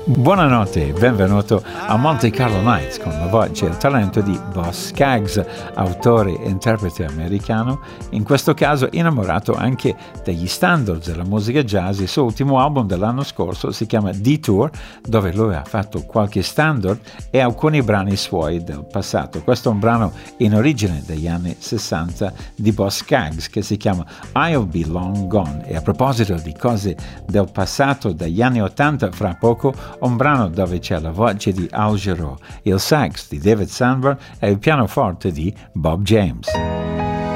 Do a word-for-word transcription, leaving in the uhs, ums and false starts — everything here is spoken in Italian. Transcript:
Buonanotte e benvenuto a Monte Carlo Nights con la voce e il talento di Boz Scaggs, autore e interprete americano, in questo caso innamorato anche degli standards della musica jazz. Il suo ultimo album dell'anno scorso si chiama Detour, dove lui ha fatto qualche standard e alcuni brani suoi del passato. Questo è un brano in origine degli anni sessanta di Boz Scaggs che si chiama I'll Be Long Gone. E a proposito di cose del passato, dagli anni ottanta, fra poco un brano dove c'è la voce di Al Jarreau, il sax di David Sandberg e il pianoforte di Bob James.